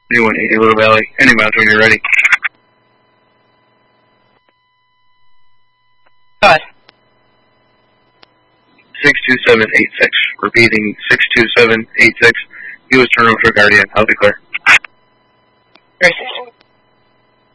3180 Little Valley. Any miles when you're ready. Go ahead. 62786. Repeating 62786. U.S. turnover for Guardian. I'll declare. Very